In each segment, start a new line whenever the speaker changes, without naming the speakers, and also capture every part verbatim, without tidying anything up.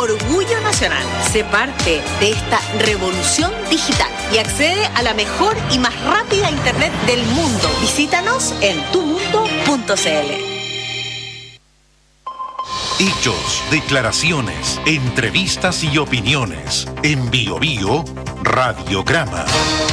orgullo nacional. Sé parte de esta revolución digital y accede a la mejor y más rápida internet del mundo. Visítanos en tu mundo punto c l.
Hechos, declaraciones, entrevistas y opiniones. En Bio Bio, Radiograma.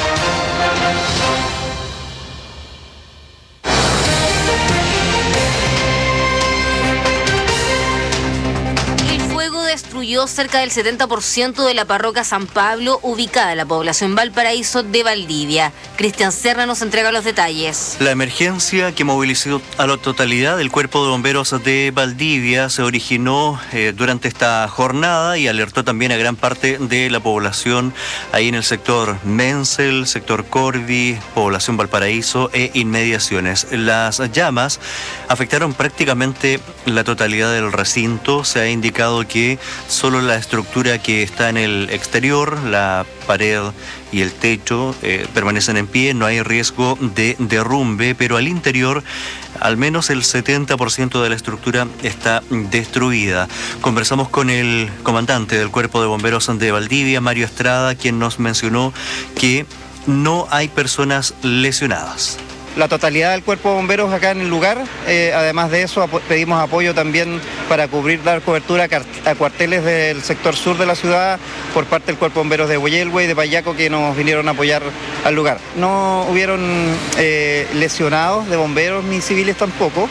Destruyó cerca del setenta por ciento de la parroquia San Pablo, ubicada en la población Valparaíso de Valdivia. Cristian Serra nos entrega los detalles.
La emergencia que movilizó a la totalidad del Cuerpo de Bomberos de Valdivia se originó eh, durante esta jornada y alertó también a gran parte de la población ahí en el sector Menzel, sector Corvi, población Valparaíso e inmediaciones. Las llamas afectaron prácticamente la totalidad del recinto. Se ha indicado que solo la estructura que está en el exterior, la pared y el techo, eh, permanecen en pie, no hay riesgo de derrumbe, pero al interior al menos el setenta por ciento de la estructura está destruida. Conversamos con el comandante del Cuerpo de Bomberos de Valdivia, Mario Estrada, quien nos mencionó que no hay personas lesionadas.
La totalidad del Cuerpo de Bomberos acá en el lugar. Eh, además de eso, ap- pedimos apoyo también para cubrir, dar cobertura a, car- a cuarteles del sector sur de la ciudad por parte del Cuerpo de Bomberos de Hueyelwe y de Payaco, que nos vinieron a apoyar al lugar. No hubieron eh, lesionados de bomberos ni civiles tampoco.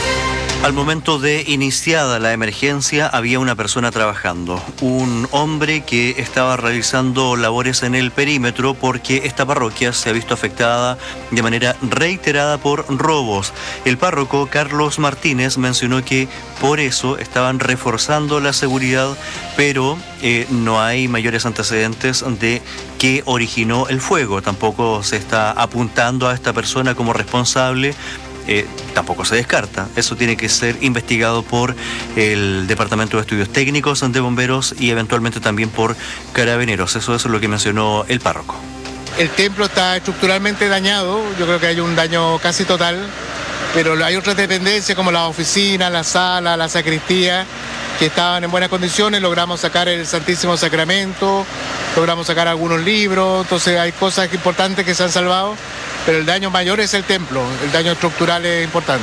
Al momento de iniciada la emergencia había una persona trabajando, un hombre que estaba realizando labores en el perímetro porque esta parroquia se ha visto afectada de manera reiterada por robos. El párroco Carlos Martínez mencionó que por eso estaban reforzando la seguridad, pero eh, no hay mayores antecedentes de qué originó el fuego. Tampoco se está apuntando a esta persona como responsable. Eh, tampoco se descarta. Eso tiene que ser investigado por el Departamento de Estudios Técnicos de Bomberos y eventualmente también por Carabineros. Eso, eso es lo que mencionó el párroco.
El templo está estructuralmente dañado, yo creo que hay un daño casi total, pero hay otras dependencias como las oficinas, la sala, la sacristía, que estaban en buenas condiciones. Logramos sacar el Santísimo Sacramento, logramos sacar algunos libros, entonces hay cosas importantes que se han salvado. Pero el daño mayor es el templo, el daño estructural es importante.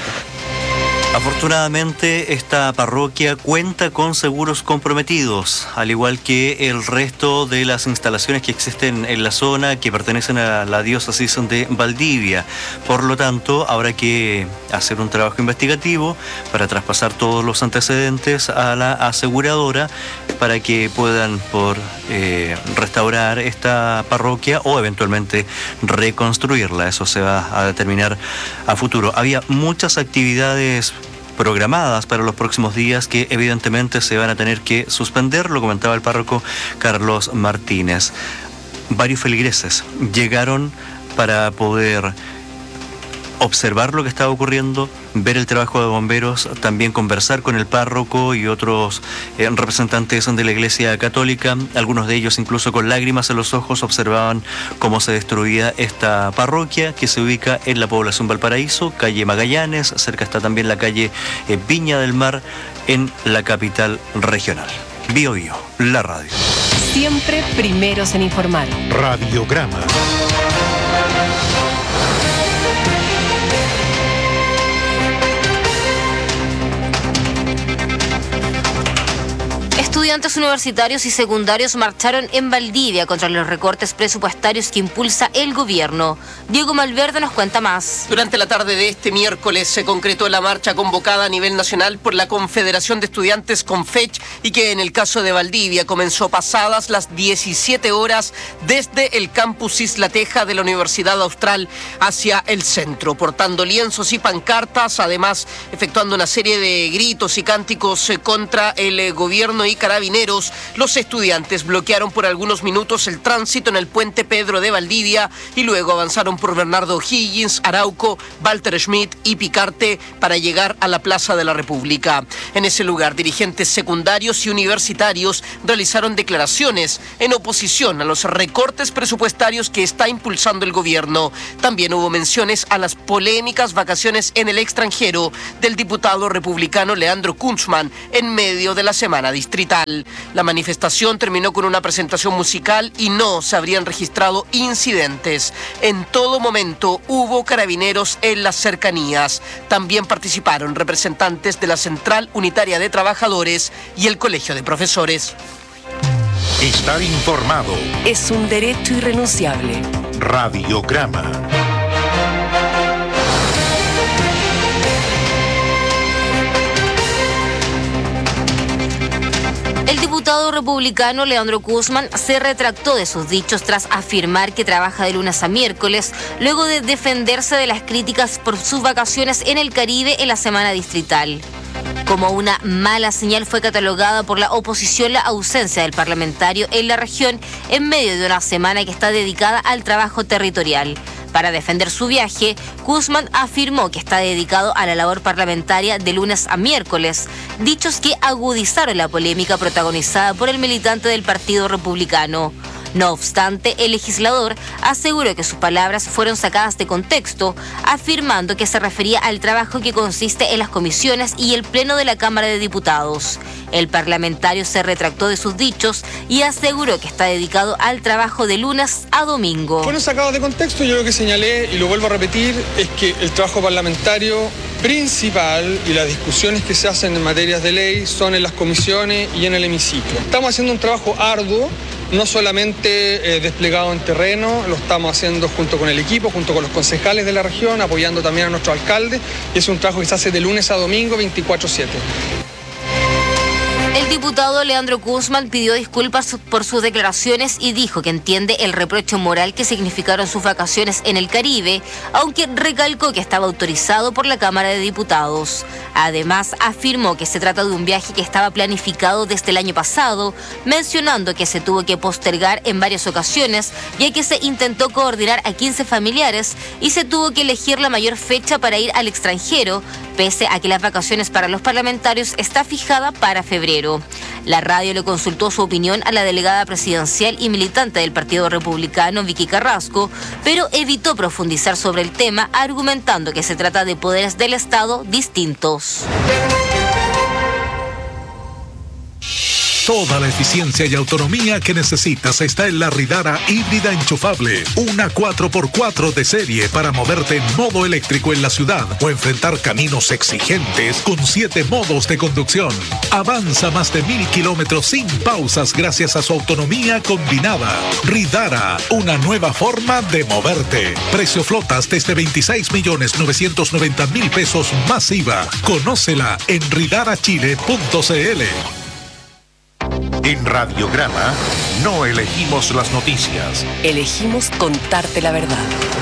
Afortunadamente, esta parroquia cuenta con seguros comprometidos, al igual que el resto de las instalaciones que existen en la zona que pertenecen a la diócesis de Valdivia. Por lo tanto, habrá que hacer un trabajo investigativo para traspasar todos los antecedentes a la aseguradora para que puedan por eh, restaurar esta parroquia o eventualmente reconstruirla. Eso se va a determinar a futuro. Había muchas actividades programadas para los próximos días que evidentemente se van a tener que suspender, lo comentaba el párroco Carlos Martínez. Varios feligreses llegaron para poder observar lo que estaba ocurriendo, ver el trabajo de bomberos, también conversar con el párroco y otros eh, representantes de la Iglesia Católica. Algunos de ellos, incluso con lágrimas en los ojos, observaban cómo se destruía esta parroquia que se ubica en la población Valparaíso, calle Magallanes. Cerca está también la calle eh, Viña del Mar, en la capital regional. Bio Bio, la radio.
Siempre primeros en informar.
Radiograma.
Estudiantes universitarios y secundarios marcharon en Valdivia contra los recortes presupuestarios que impulsa el gobierno. Diego Malverde nos cuenta más.
Durante la tarde de este miércoles se concretó la marcha convocada a nivel nacional por la Confederación de Estudiantes CONFECH y que en el caso de Valdivia comenzó pasadas las diecisiete horas desde el campus Isla Teja de la Universidad Austral hacia el centro, portando lienzos y pancartas, además efectuando una serie de gritos y cánticos contra el gobierno y Carabineros. Los estudiantes bloquearon por algunos minutos el tránsito en el puente Pedro de Valdivia y luego avanzaron por Bernardo Higgins, Arauco, Walter Schmidt y Picarte para llegar a la Plaza de la República. En ese lugar, dirigentes secundarios y universitarios realizaron declaraciones en oposición a los recortes presupuestarios que está impulsando el gobierno. También hubo menciones a las polémicas vacaciones en el extranjero del diputado republicano Leandro Kunzman en medio de la semana distrital. municipal. La manifestación terminó con una presentación musical y no se habrían registrado incidentes. En todo momento hubo carabineros en las cercanías. También participaron representantes de la Central Unitaria de Trabajadores y el Colegio de Profesores.
Estar informado.
Es un derecho irrenunciable.
Radiograma.
El diputado republicano Leandro Guzmán se retractó de sus dichos tras afirmar que trabaja de lunes a miércoles, luego de defenderse de las críticas por sus vacaciones en el Caribe en la semana distrital. Como una mala señal fue catalogada por la oposición la ausencia del parlamentario en la región en medio de una semana que está dedicada al trabajo territorial. Para defender su viaje, Guzmán afirmó que está dedicado a la labor parlamentaria de lunes a miércoles, dichos que agudizaron la polémica protagonizada por el militante del Partido Republicano. No obstante, el legislador aseguró que sus palabras fueron sacadas de contexto, afirmando que se refería al trabajo que consiste en las comisiones y el pleno de la Cámara de Diputados. El parlamentario se retractó de sus dichos y aseguró que está dedicado al trabajo de lunes a domingo.
Fueron sacados de contexto. Yo lo que señalé, y lo vuelvo a repetir, es que el trabajo parlamentario principal y las discusiones que se hacen en materias de ley son en las comisiones y en el hemiciclo. Estamos haciendo un trabajo arduo, no solamente eh, desplegado en terreno, lo estamos haciendo junto con el equipo, junto con los concejales de la región, apoyando también a nuestro alcalde, y es un trabajo que se hace de lunes a domingo, veinticuatro siete.
El diputado Leandro Guzmán pidió disculpas por sus declaraciones y dijo que entiende el reproche moral que significaron sus vacaciones en el Caribe, aunque recalcó que estaba autorizado por la Cámara de Diputados. Además, afirmó que se trata de un viaje que estaba planificado desde el año pasado, mencionando que se tuvo que postergar en varias ocasiones, ya que se intentó coordinar a quince familiares y se tuvo que elegir la mayor fecha para ir al extranjero, pese a que las vacaciones para los parlamentarios está fijada para febrero. La radio le consultó su opinión a la delegada presidencial y militante del Partido Republicano, Vicky Carrasco, pero evitó profundizar sobre el tema, argumentando que se trata de poderes del Estado distintos.
Toda la eficiencia y autonomía que necesitas está en la Ridara híbrida enchufable. Una cuatro por cuatro de serie para moverte en modo eléctrico en la ciudad o enfrentar caminos exigentes con siete modos de conducción. Avanza más de mil kilómetros sin pausas gracias a su autonomía combinada. Ridara, una nueva forma de moverte. Precio flotas desde veintiséis millones novecientos noventa mil pesos más I V A. Conócela en ridara chile punto c l.
En Radiograma no elegimos las noticias.
Elegimos contarte la verdad.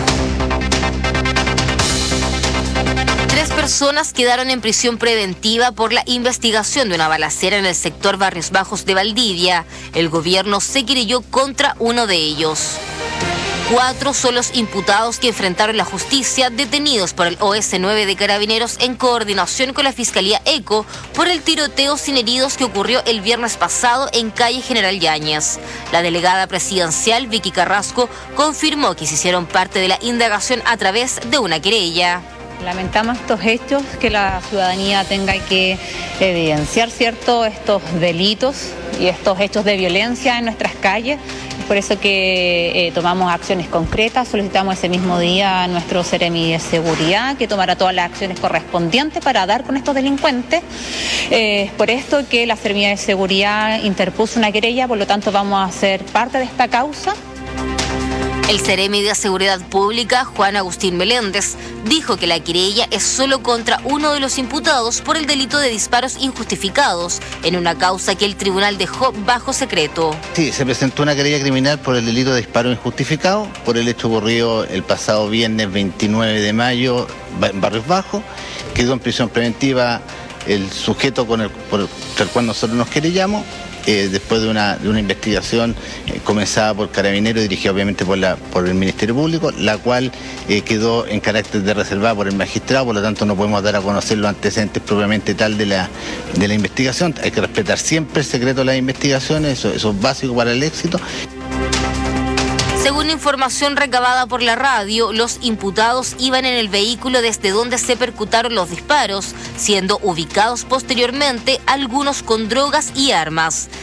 Tres personas quedaron en prisión preventiva por la investigación de una balacera en el sector Barrios Bajos de Valdivia. El gobierno se querelló contra uno de ellos. Cuatro son los imputados que enfrentaron la justicia, detenidos por el O S nueve de Carabineros en coordinación con la Fiscalía ECO por el tiroteo sin heridos que ocurrió el viernes pasado en calle General Yáñez. La delegada presidencial, Vicky Carrasco, confirmó que se hicieron parte de la indagación a través de una querella.
Lamentamos estos hechos, que la ciudadanía tenga que evidenciar, ¿cierto?, estos delitos y estos hechos de violencia en nuestras calles. Es por eso que eh, tomamos acciones concretas, solicitamos ese mismo día a nuestro Seremi de Seguridad que tomara todas las acciones correspondientes para dar con estos delincuentes. Eh, es por esto que la Seremi de Seguridad interpuso una querella, por lo tanto vamos a ser parte de esta causa.
El Seremi de Seguridad Pública, Juan Agustín Meléndez, dijo que la querella es solo contra uno de los imputados por el delito de disparos injustificados en una causa que el tribunal dejó bajo secreto.
Sí, se presentó una querella criminal por el delito de disparo injustificado, por el hecho ocurrido el pasado viernes veintinueve de mayo en Barrios Bajos. Quedó en prisión preventiva el sujeto con el, por el cual nosotros nos querellamos. Eh, después de una, de una investigación eh, comenzada por Carabineros y dirigida obviamente por, la, por el Ministerio Público, la cual eh, quedó en carácter de reservada por el magistrado, por lo tanto no podemos dar a conocer los antecedentes propiamente tal de la, de la investigación. Hay que respetar siempre el secreto de las investigaciones, eso, eso es básico para el éxito.
Según información recabada por la radio, los imputados iban en el vehículo desde donde se percutaron los disparos, siendo ubicados posteriormente algunos con drogas y armas.